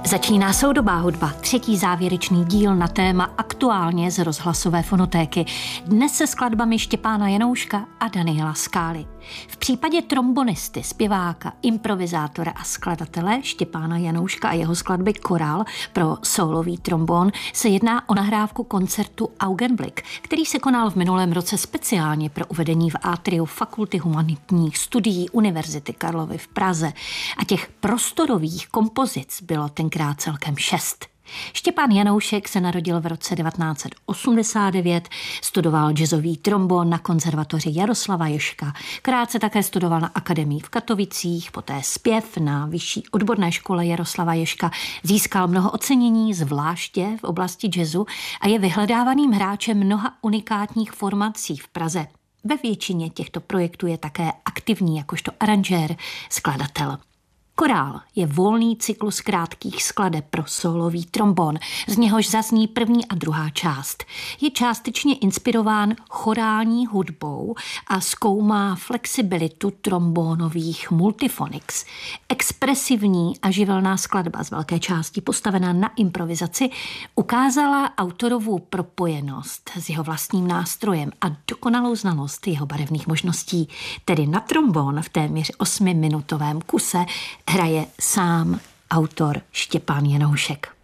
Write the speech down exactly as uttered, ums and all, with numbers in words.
Začíná soudobá hudba, třetí závěrečný díl na téma aktuálně z rozhlasové fonotéky. Dnes se skladbami Štěpána Janouška a Daniela Skály. V případě trombonisty, zpěváka, improvizátora a skladatele Štěpána Janouška a jeho skladby Korál pro sólový trombon se jedná o nahrávku koncertu Augenblick, který se konal v minulém roce speciálně pro uvedení v atriu Fakulty humanitních studií Univerzity Karlovy v Praze. A těch prostorových kompozic bylo tenkrát celkem šest. Štěpán Janoušek se narodil v roce devatenáct set osmdesát devět, studoval jazzový trombon na konzervatoři Jaroslava Ježka. Krátce také studoval na akademii v Katovicích, poté zpěv na vyšší odborné škole Jaroslava Ježka. Získal mnoho ocenění, zvláště v oblasti jazzu, a je vyhledávaným hráčem mnoha unikátních formací v Praze. Ve většině těchto projektů je také aktivní jakožto aranžér, skladatel. Korál je volný cyklus krátkých skladeb pro sólový trombon, z něhož zazní první a druhá část. Je částečně inspirován chorální hudbou a zkoumá flexibilitu trombonových multifonics. Expresivní a živelná skladba z velké části postavená na improvizaci ukázala autorovu propojenost s jeho vlastním nástrojem a dokonalou znalost jeho barevných možností. Tedy na trombon v téměř osmiminutovém kuse hraje sám autor Štěpán Janoušek.